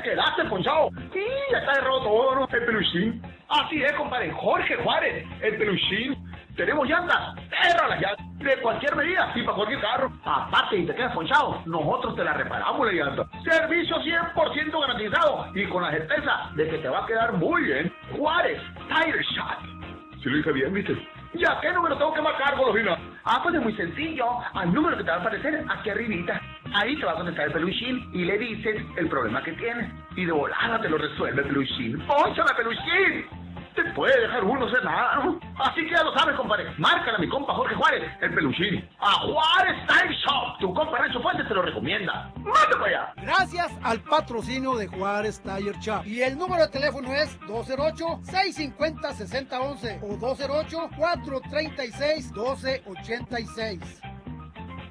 quedaste ponchado. Sí, ya está roto todo, ¿no? El peluchín. Así es, compadre. Jorge Juárez, el peluchín. Tenemos llantas, perro las llantas, de cualquier medida, y para cualquier carro. Aparte, y te quedas ponchado, nosotros te la reparamos la llanta. Servicio 100% garantizado y con la certeza de que te va a quedar muy bien. Juárez Tire Shop. Si lo dije bien, ¿viste? ¿Ya qué número tengo que marcar, Golosina? Pues es muy sencillo. Al número que te va a aparecer aquí arribita. Ahí te va a contestar el peluchín y le dices el problema que tienes. Y de volada te lo resuelve el peluchín. ¡Pónchame, peluchín! Te puede dejar uno ser nada, ¿no? Así que ya lo sabes, compadre. Márcala a mi compa Jorge Juárez, el peluchín. A Juárez Tire Shop. Tu compa Renzo Fuentes te lo recomienda. ¡Mate para allá! Gracias al patrocinio de Juárez Tire Shop. Y el número de teléfono es 208-650-6011 o 208-436-1286.